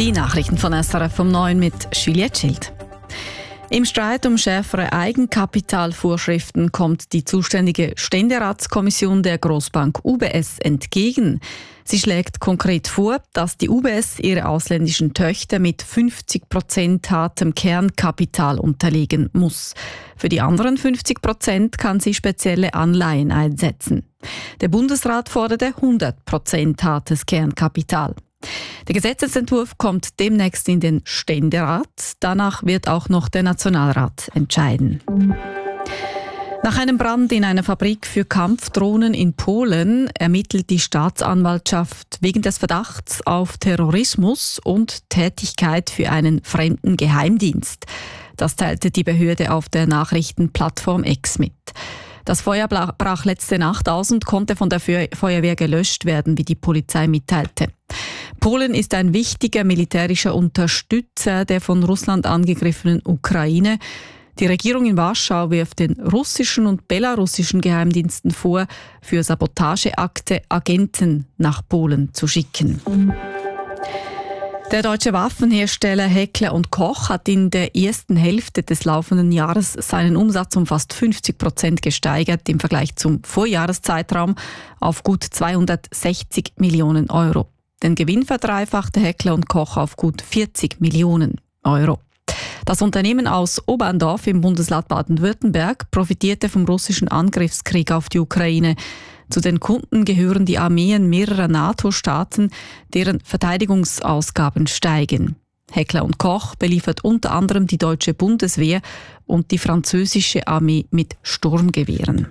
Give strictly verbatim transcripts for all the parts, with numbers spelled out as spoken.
Die Nachrichten von S R F um neun mit Juliette Schild. Im Streit um schärfere Eigenkapitalvorschriften kommt die zuständige Ständeratskommission der Grossbank U B S entgegen. Sie schlägt konkret vor, dass die U B S ihre ausländischen Töchter mit fünfzig Prozent hartem Kernkapital unterlegen muss. Für die anderen fünfzig Prozent kann sie spezielle Anleihen einsetzen. Der Bundesrat forderte hundert Prozent hartes Kernkapital. Der Gesetzesentwurf kommt demnächst in den Ständerat. Danach wird auch noch der Nationalrat entscheiden. Nach einem Brand in einer Fabrik für Kampfdrohnen in Polen ermittelt die Staatsanwaltschaft wegen des Verdachts auf Terrorismus und Tätigkeit für einen fremden Geheimdienst. Das teilte die Behörde auf der Nachrichtenplattform X mit. Das Feuer brach letzte Nacht aus und konnte von der Feuerwehr gelöscht werden, wie die Polizei mitteilte. Polen ist ein wichtiger militärischer Unterstützer der von Russland angegriffenen Ukraine. Die Regierung in Warschau wirft den russischen und belarussischen Geheimdiensten vor, für Sabotageakte Agenten nach Polen zu schicken. Der deutsche Waffenhersteller Heckler und Koch hat in der ersten Hälfte des laufenden Jahres seinen Umsatz um fast fünfzig Prozent gesteigert im Vergleich zum Vorjahreszeitraum auf gut zweihundertsechzig Millionen Euro. Den Gewinn verdreifachte Heckler und Koch auf gut vierzig Millionen Euro. Das Unternehmen aus Oberndorf im Bundesland Baden-Württemberg profitierte vom russischen Angriffskrieg auf die Ukraine. Zu den Kunden gehören die Armeen mehrerer NATO-Staaten, deren Verteidigungsausgaben steigen. Heckler und Koch beliefert unter anderem die deutsche Bundeswehr und die französische Armee mit Sturmgewehren.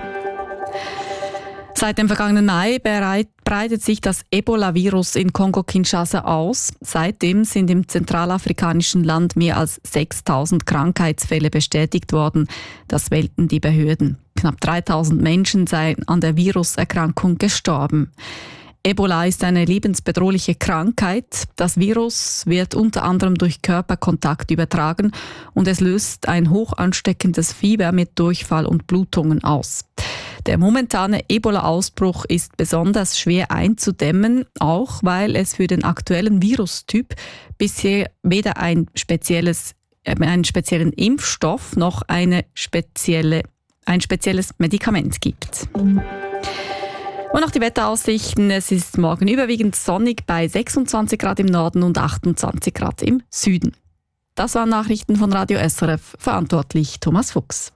Seit dem vergangenen Mai breitet sich das Ebola-Virus in Kongo-Kinshasa aus. Seitdem sind im zentralafrikanischen Land mehr als sechstausend Krankheitsfälle bestätigt worden. Das wählten die Behörden. Knapp dreitausend Menschen seien an der Viruserkrankung gestorben. Ebola ist eine lebensbedrohliche Krankheit. Das Virus wird unter anderem durch Körperkontakt übertragen und es löst ein hoch ansteckendes Fieber mit Durchfall und Blutungen aus. Der momentane Ebola-Ausbruch ist besonders schwer einzudämmen, auch weil es für den aktuellen Virustyp bisher weder ein spezielles, äh, einen speziellen Impfstoff noch eine spezielle, ein spezielles Medikament gibt. Und noch die Wetteraussichten. Es ist morgen überwiegend sonnig bei sechsundzwanzig Grad im Norden und achtundzwanzig Grad im Süden. Das waren Nachrichten von Radio S R F. Verantwortlich Thomas Fuchs.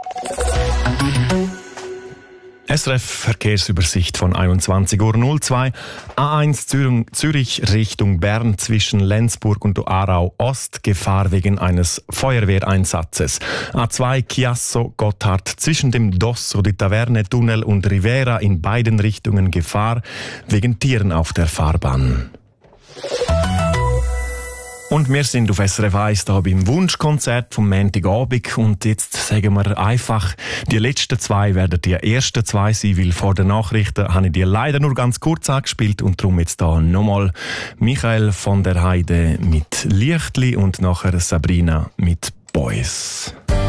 S R F Verkehrsübersicht von einundzwanzig Uhr null zwei. A eins Zürich Richtung Bern zwischen Lenzburg und Aarau Ost, Gefahr wegen eines Feuerwehreinsatzes. A zwei Chiasso Gotthard zwischen dem Dosso di Taverne Tunnel und Rivera in beiden Richtungen Gefahr wegen Tieren auf der Fahrbahn. Und wir sind auf S R F eins hier beim Wunschkonzert vom Montagabend. Und jetzt sagen wir einfach, die letzten zwei werden die ersten zwei sein, weil vor den Nachrichten habe ich die leider nur ganz kurz angespielt. Und darum jetzt hier nochmal Michael von der Heide mit Lichtli und nachher Sabrina mit Boys.